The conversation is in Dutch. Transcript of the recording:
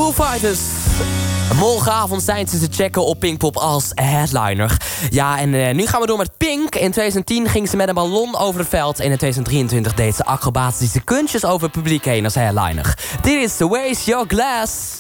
Foo Fighters. Morgenavond zijn ze te checken op Pinkpop als headliner. Ja, en nu gaan we door met Pink. In 2010 ging ze met een ballon over het veld. En in 2023 deed ze acrobatische kunstjes over het publiek heen als headliner. Dit is The Waste Your Glass.